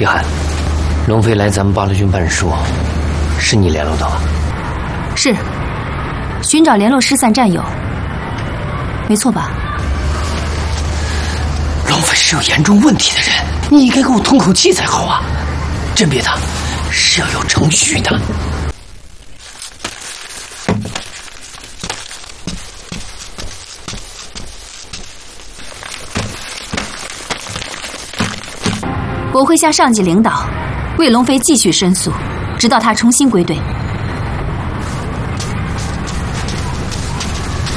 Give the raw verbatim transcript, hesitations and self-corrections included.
碧寒，龙飞来咱们八路军办事处，是你联络的吧？ 是，寻找联络失散战友，没错吧？ 龙飞是有严重问题的人，你应该给我通口气才好啊！甄别他是要有程序的。 我会向上级领导，为龙飞继续申诉，直到他重新归队。